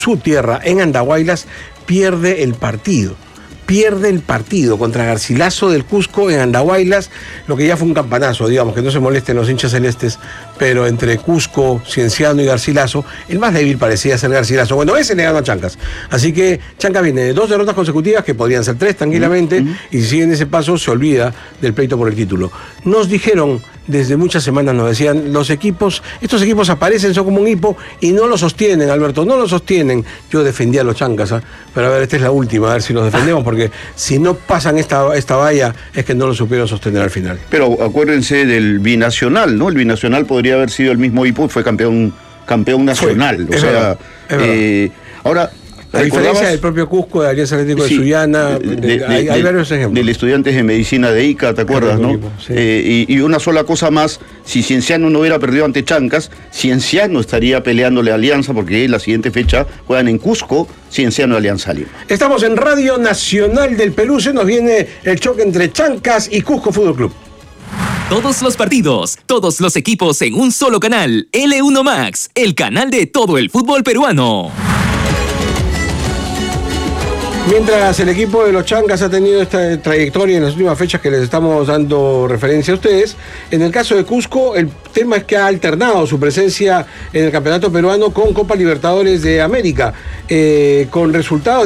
su tierra, en Andahuaylas, pierde el partido contra Garcilaso del Cusco en Andahuaylas, lo que ya fue un campanazo, digamos, que no se molesten los hinchas celestes, pero entre Cusco, Cienciano y Garcilaso, el más débil parecía ser Garcilaso. Bueno, ese le ganó a Chancas. Así que Chancas viene de 2 derrotas consecutivas, que podrían ser 3 tranquilamente, y si sigue en ese paso, se olvida del pleito por el título. Nos dijeron, desde muchas semanas nos decían, estos equipos aparecen, son como un hipo, y no lo sostienen, Alberto, no lo sostienen. Yo defendía a los Chancas, pero a ver, esta es la última, a ver si los defendemos, porque si no pasan esta valla, es que no lo supieron sostener al final. Pero acuérdense del binacional, ¿no? El binacional podría haber sido el mismo hipo y fue campeón nacional. Es verdad. Ahora, a diferencia del propio Cusco, de Alianza Atlético de Sullana, hay varios ejemplos. Del Estudiantes de Medicina de Ica, ¿te acuerdas, no? Sí. Y una sola cosa más, si Cienciano no hubiera perdido ante Chancas, Cienciano estaría peleándole a Alianza, porque la siguiente fecha juegan en Cusco, Cienciano y Alianza Lima. Estamos en Radio Nacional del Perú, se nos viene el choque entre Chancas y Cusco Fútbol Club. Todos los partidos, todos los equipos en un solo canal. L1 Max, el canal de todo el fútbol peruano. Mientras el equipo de los Chancas ha tenido esta trayectoria en las últimas fechas que les estamos dando referencia a ustedes, en el caso de Cusco, el tema es que ha alternado su presencia en el campeonato peruano con Copa Libertadores de América, con resultados